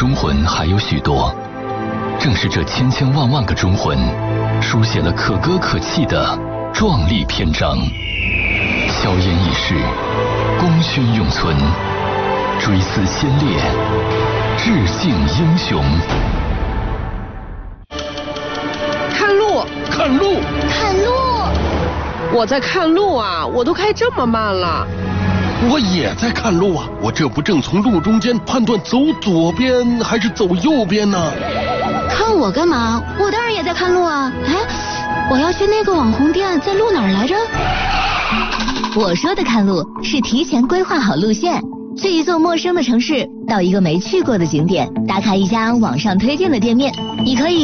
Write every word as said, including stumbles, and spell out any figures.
忠魂还有许多，正是这千千万万个忠魂，书写了可歌可泣的壮丽篇章。硝烟易逝，功勋永存，追思先烈，致敬英雄。 看路， 看路， 看路！ 我在看路啊，我都开这么慢了。 我也在看路啊，我这不正从路中间判断走左边还是走右边呢？ 看我干嘛？我当然也在看路啊！哎，我要去那个网红店，在路哪儿来着？我说的看路是提前规划好路线，去一座陌生的城市，到一个没去过的景点，打卡一家网上推荐的店面，你可以